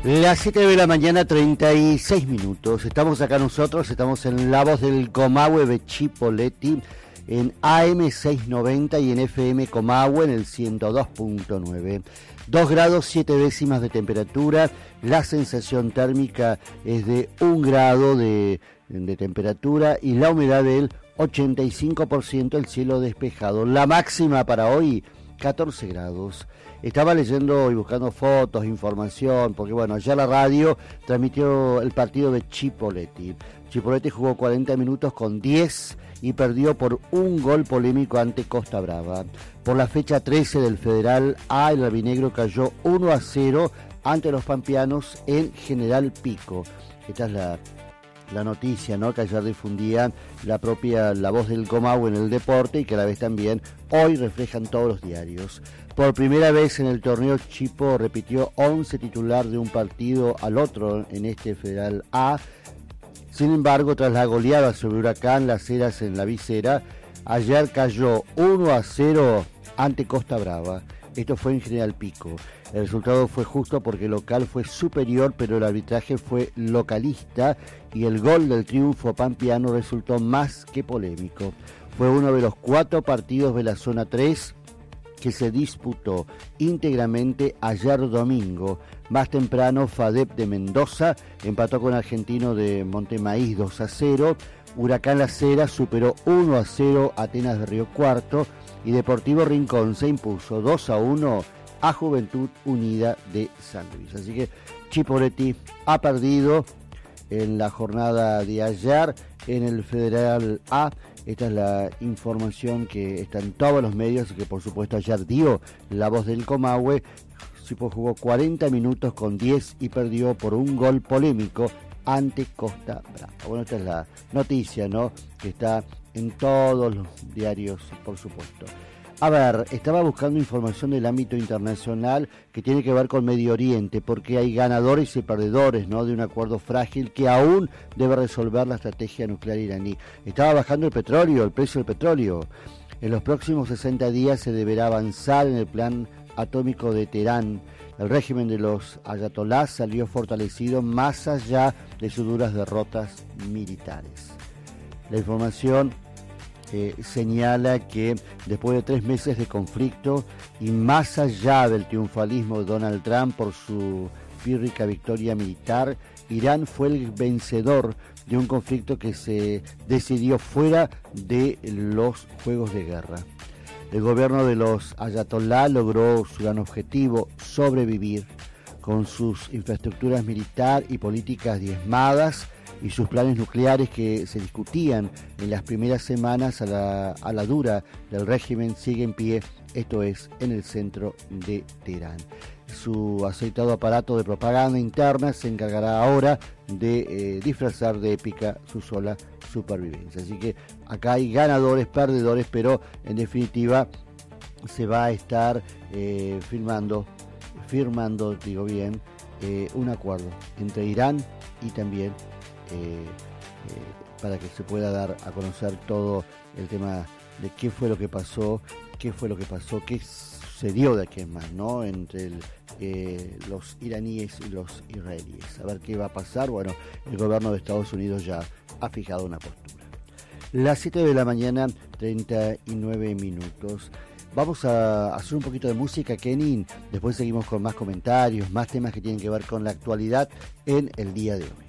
Las 7 de la mañana, 36 minutos. Estamos acá nosotros, estamos en La Voz del Comahue de Chipoleti, en AM 690 y en FM Comahue en el 102.9. 2 grados 7 décimas de temperatura, la sensación térmica es de 1 grado de temperatura y la humedad del 85%, el cielo despejado. La máxima para hoy, 14 grados. Estaba leyendo y buscando fotos, información, porque bueno, ya la radio transmitió el partido de Chipoleti. Chipoleti jugó 40 minutos con 10 y perdió por un gol polémico ante Costa Brava. Por la fecha 13 del Federal A, el albinegro cayó 1-0 ante los pampeanos en General Pico. Esta es la noticia, ¿no?, que ayer difundía La Voz del Comahue en el deporte y que a la vez también hoy reflejan todos los diarios. Por primera vez en el torneo, Chipo repitió 11 titular de un partido al otro en este Federal A. Sin embargo, tras la goleada sobre Huracán Las Heras en la visera, ayer cayó 1-0 ante Costa Brava. Esto fue en General Pico. El resultado fue justo porque el local fue superior, pero el arbitraje fue localista y el gol del triunfo pampeano resultó más que polémico. Fue uno de los 4 partidos de la zona 3 que se disputó íntegramente ayer domingo. Más temprano, FADEP de Mendoza empató con Argentino de Montemaíz 2-0. Huracán Las Heras superó 1-0 Atenas de Río Cuarto y Deportivo Rincón se impuso 2-1 a Juventud Unida de San Luis. Así que Chipoleti ha perdido en la jornada de ayer en el Federal A. Esta es la información que está en todos los medios y que por supuesto ayer dio La Voz del Comahue. Chipo jugó 40 minutos con 10 y perdió por un gol polémico ante Costa Brava. Bueno, esta es la noticia, ¿no?, que está en todos los diarios, por supuesto. A ver, estaba buscando información del ámbito internacional que tiene que ver con Medio Oriente, porque hay ganadores y perdedores, ¿no?, de un acuerdo frágil que aún debe resolver la estrategia nuclear iraní. Estaba bajando el petróleo, el precio del petróleo. En los próximos 60 días se deberá avanzar en el plan atómico de Teherán. El régimen de los ayatolás salió fortalecido más allá de sus duras derrotas militares. La información señala que después de 3 meses de conflicto y más allá del triunfalismo de Donald Trump por su pírrica victoria militar, Irán fue el vencedor de un conflicto que se decidió fuera de los juegos de guerra. El gobierno de los ayatolá logró su gran objetivo, sobrevivir, con sus infraestructuras militar y políticas diezmadas y sus planes nucleares que se discutían en las primeras semanas a la dura del régimen sigue en pie, esto es, en el centro de Teherán. Su aceitado aparato de propaganda interna se encargará ahora de disfrazar de épica su sola supervivencia. Así que acá hay ganadores, perdedores, pero en definitiva se va a estar firmando, digo bien, un acuerdo entre Irán y también para que se pueda dar a conocer todo el tema de qué fue lo que pasó, qué sucedió de aquí en más, ¿no?, entre los iraníes y los israelíes. A ver qué va a pasar. Bueno, el gobierno de Estados Unidos ya ha fijado una postura. Las 7 de la mañana, 39 minutos. Vamos a hacer un poquito de música, Kenin. Después seguimos con más comentarios, más temas que tienen que ver con la actualidad en el día de hoy.